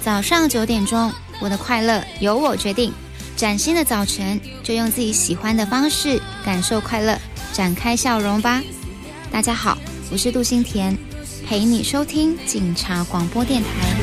早上9点钟，我的快乐由我决定。崭新的早晨，就用自己喜欢的方式感受快乐，展开笑容吧。大家好，我是杜心田，陪你收听警察广播电台。